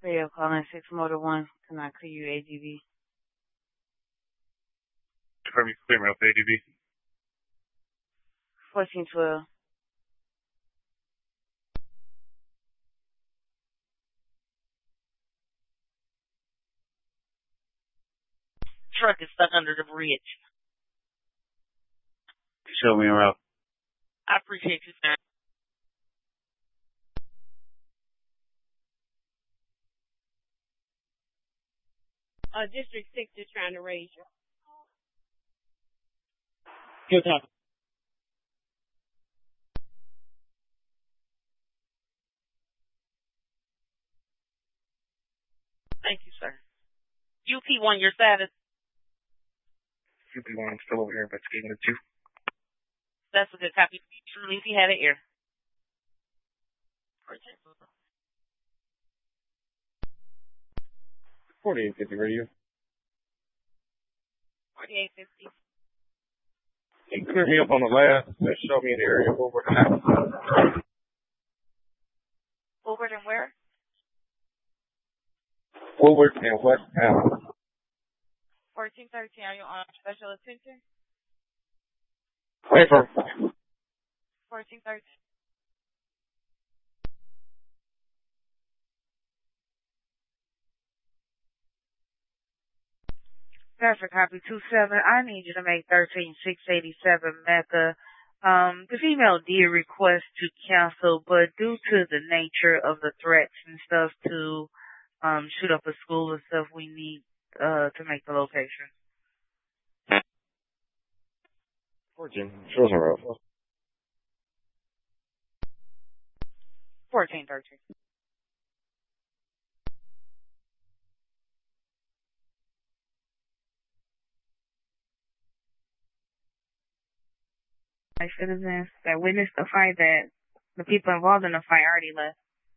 Radio calling 6 Motor 1. Can I clear you ADV? Confirm you clear me up ADV. 1412. Truck is stuck under the bridge. Show me around. I appreciate you, sir. District 6 is trying to raise you. Good time. Thank you, sir. UP1, your status. UP1, I'm still over here investigating the 2. That's a good copy. Truly, if you had it here. 4850 radio. 4850. You clear me up on the last. Show me the area. Forward and Forward and where? Forward and west town. 1413, are you on special attention? Wait for 1413. Perfect copy 27. I need you to make 13687 Mecca. The female did request to cancel, but due to the nature of the threats and stuff to shoot up a school and stuff, we need to make the location. 14. Shows her up. 1413. Citizens that witnessed the fight, that the people involved in the fight already left.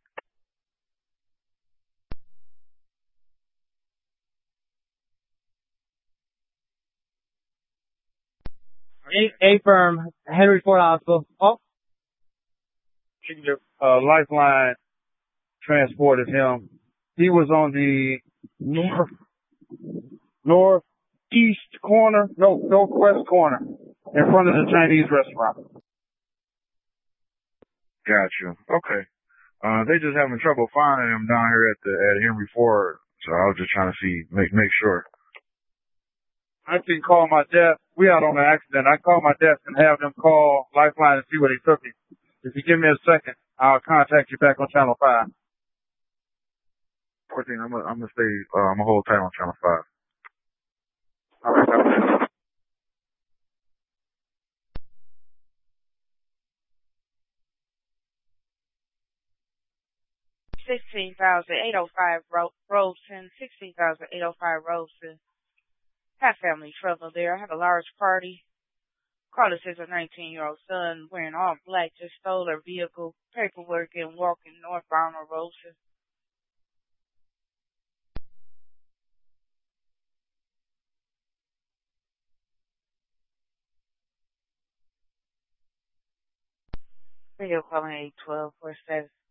A firm, Henry Ford Hospital. Oh. Lifeline transported him. He was on the northwest corner in front of the Chinese restaurant. Gotcha. Okay. They just having trouble finding him down here at Henry Ford. So I was just trying to make sure. I can call my desk. We out on an accident. I call my desk and have them call Lifeline and see where they took him. If you give me a second, I'll contact you back on Channel 5. 14, I'm gonna stay, I'm gonna hold tight on Channel 5. All right. 16,805 Robeson, 16,805 Robeson. Have family trouble there. I have a large party. Caller says a 19-year-old son wearing all black just stole her vehicle, paperwork, and walking northbound on Robeson. Radio calling 812 for status.